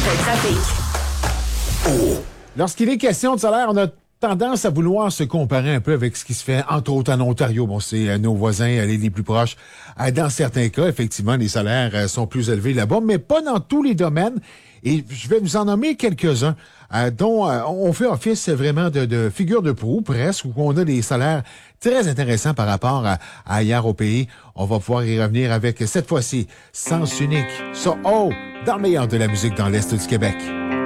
Trafic. Lorsqu'il est question de salaire, on a tendance à vouloir se comparer un peu avec ce qui se fait, entre autres, en Ontario. Bon, c'est nos voisins, les plus proches. Dans certains cas, effectivement, les salaires sont plus élevés là-bas, mais pas dans tous les domaines. Et je vais vous en nommer quelques-uns dont on fait office vraiment de figure de proue, presque, où on a des salaires très intéressants par rapport à ailleurs au pays. On va pouvoir y revenir avec, cette fois-ci, Sens Unique. Ça, dans le meilleur de la musique dans l'Est du Québec.